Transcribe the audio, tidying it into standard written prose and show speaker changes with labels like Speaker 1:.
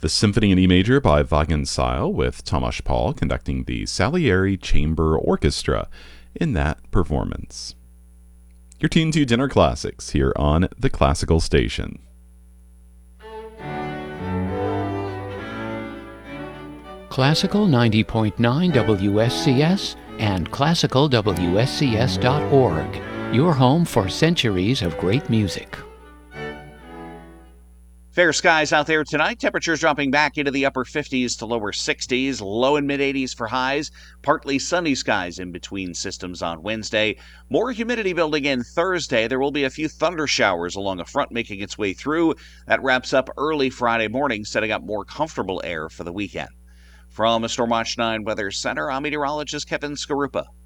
Speaker 1: The Symphony in E major by Wagenseil with Tomasz Paul conducting the Salieri Chamber Orchestra in that performance. You're tuned to Dinner Classics here on the Classical Station.
Speaker 2: Classical 90.9 WSCS and classicalwscs.org, your home for centuries of great music.
Speaker 3: Fair skies out there tonight. Temperatures dropping back into the upper 50s to lower 60s, low and mid 80s for highs. Partly sunny skies in between systems on Wednesday. More humidity building in Thursday. There will be a few thunder showers along a front making its way through. That wraps up early Friday morning, setting up more comfortable air for the weekend. From the Stormwatch 9 Weather Center, I'm meteorologist Kevin Skarupa.